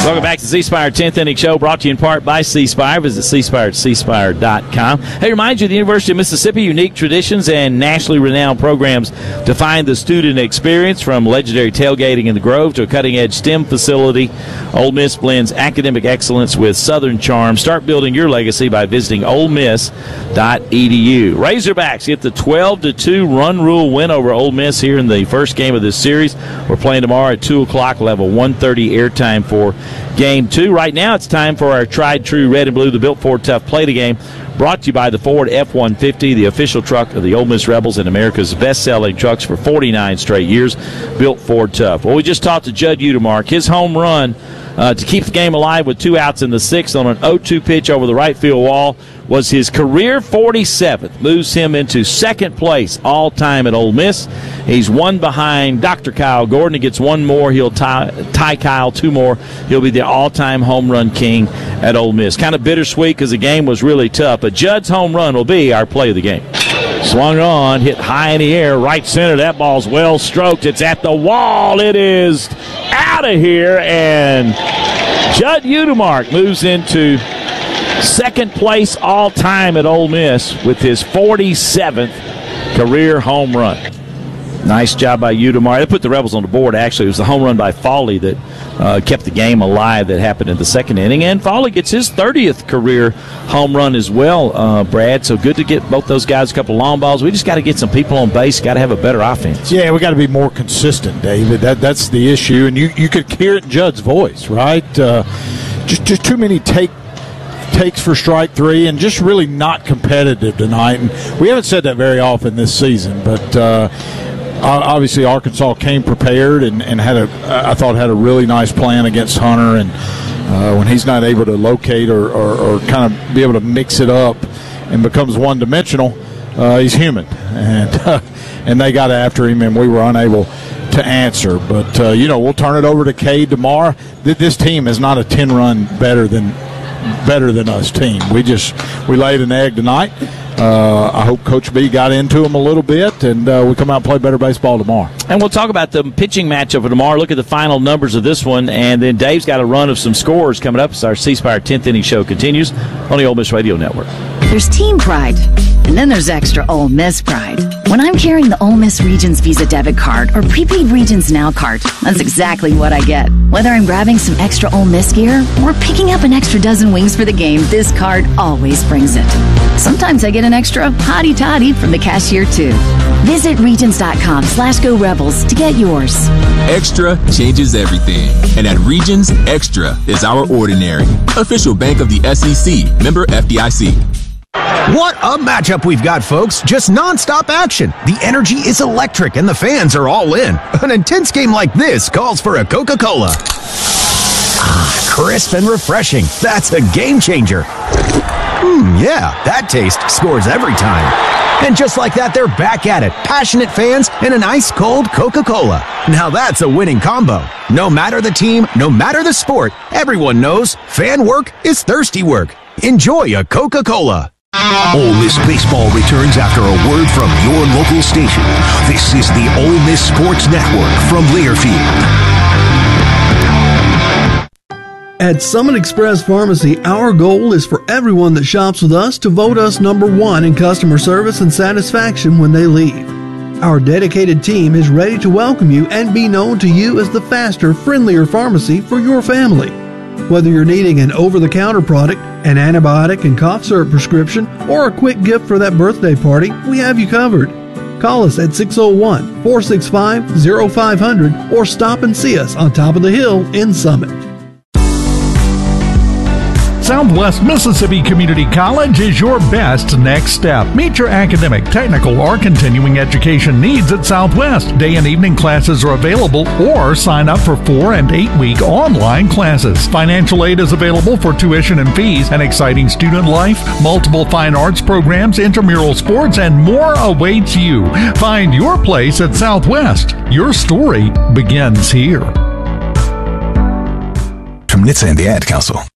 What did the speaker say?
Welcome back to the C Spire 10th Inning Show, brought to you in part by C Spire. Visit cspire at cspire.com. Hey, remind you, the University of Mississippi, unique traditions and nationally renowned programs define the student experience, from legendary tailgating in the Grove to a cutting-edge STEM facility. Ole Miss blends academic excellence with Southern charm. Start building your legacy by visiting olemiss.edu. Razorbacks get the 12-2 run rule win over Ole Miss here in the first game of this series. We're playing tomorrow at 2 o'clock. We'll have a 1:30 airtime for Game 2. Right now it's time for our tried-true red and blue, the Built Ford Tough Play the Game, brought to you by the Ford F-150, the official truck of the Ole Miss Rebels and America's best-selling trucks for 49 straight years. Built Ford Tough. Well, we just talked to Judd Utermark. His home run to keep the game alive with 2 outs in the 6th on an 0-2 pitch over the right field wall was his career 47th. Moves him into second place all-time at Ole Miss. He's one behind Dr. Kyle Gordon. He gets one more. He'll tie Kyle 2 more. He'll be the all-time home run king at Ole Miss. Kind of bittersweet because the game was really tough, but Judd's home run will be our play of the game. Swung on, hit high in the air, right center. That ball's well stroked. It's at the wall. It is out of here, and Judd Utermark moves into second place all-time at Ole Miss with his 47th career home run. Nice job by Utermark. They put the Rebels on the board, actually. It was the home run by Foley that kept the game alive that happened in the second inning. And Foley gets his 30th career home run as well, Brad. So good to get both those guys a couple of long balls. We just got to get some people on base. Got to have a better offense. Yeah, we got to be more consistent, David. That's the issue. And you could hear it in Judd's voice, right? Just too many takes for strike 3 and just really not competitive tonight. And we haven't said that very often this season, but obviously Arkansas came prepared and I thought had a really nice plan against Hunter, and when he's not able to locate or kind of be able to mix it up and becomes one-dimensional, he's human, and they got after him, and we were unable to answer. But we'll turn it over to Cade tomorrow. This team is not a 10-run better than us team. We laid an egg tonight. I hope Coach B got into them a little bit, and we come out and play better baseball tomorrow. And we'll talk about the pitching matchup for tomorrow. Look at the final numbers of this one, and then Dave's got a run of some scores coming up as our C Spire 10th Inning Show continues on the Ole Miss Radio Network. There's team pride, and then there's extra Ole Miss pride. When I'm carrying the Ole Miss Regions Visa debit card or prepaid Regions Now card, that's exactly what I get. Whether I'm grabbing some extra Ole Miss gear or picking up an extra dozen wings for the game, this card always brings it. Sometimes I get an extra hottie toddy from the cashier too. Visit Regions.com/Go Rebels to get yours. Extra changes everything. And at Regions, Extra is our ordinary. Official bank of the SEC. Member FDIC. What a matchup we've got, folks. Just nonstop action. The energy is electric and the fans are all in. An intense game like this calls for a Coca-Cola. Crisp and refreshing. That's a game changer. Yeah, that taste scores every time. And just like that, they're back at it. Passionate fans and an ice-cold Coca-Cola. Now that's a winning combo. No matter the team, no matter the sport, everyone knows fan work is thirsty work. Enjoy a Coca-Cola. Ole Miss baseball returns after a word from your local station. This is the Ole Miss Sports Network from Learfield. At Summit Express Pharmacy, our goal is for everyone that shops with us to vote us #1 in customer service and satisfaction when they leave. Our dedicated team is ready to welcome you and be known to you as the faster, friendlier pharmacy for your family. Whether you're needing an over-the-counter product, an antibiotic and cough syrup prescription, or a quick gift for that birthday party, we have you covered. Call us at 601-465-0500 or stop and see us on top of the hill in Summit. Southwest Mississippi Community College is your best next step. Meet your academic, technical, or continuing education needs at Southwest. Day and evening classes are available, or sign up for 4- and 8-week online classes. Financial aid is available for tuition and fees, an exciting student life, multiple fine arts programs, intramural sports, and more awaits you. Find your place at Southwest. Your story begins here. From NHTSA and the Ad Council.